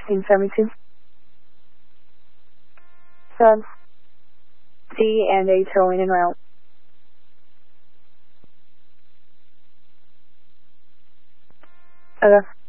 1672. Sub C and a towing en route. Okay.